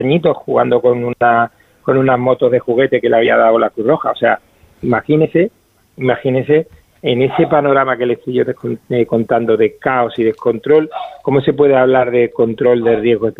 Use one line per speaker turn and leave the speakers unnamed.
añitos jugando con unas motos de juguete que le había dado la Cruz Roja. O sea, imagínese en ese panorama que le estoy yo contando de caos y descontrol, ¿cómo se puede hablar de control de riesgo